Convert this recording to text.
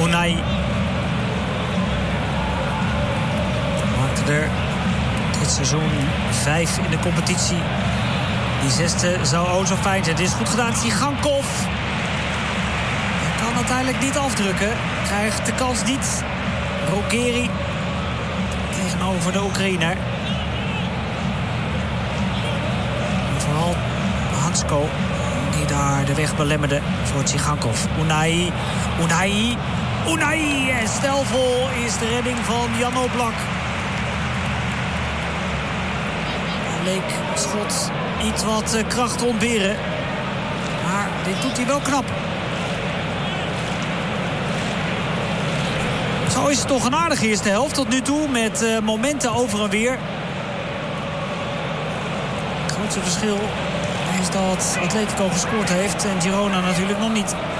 Unai. Maakte er dit seizoen 5 in de competitie. Die 6e zou zo fijn zijn. Dit is goed gedaan. Tsigankov kan uiteindelijk niet afdrukken. Krijgt de kans niet. Rogeri tegenover de Oekraïner. Vooral Hansko die daar de weg belemmerde voor Tsigankov. Unai. En stelvol is de redding van Jan Oblak. Leek schot iets wat kracht ontberen. Maar dit doet hij wel knap. Zo is het toch een aardige eerste helft tot nu toe. Met momenten over en weer. Het grootste verschil is dat Atletico gescoord heeft. En Girona natuurlijk nog niet.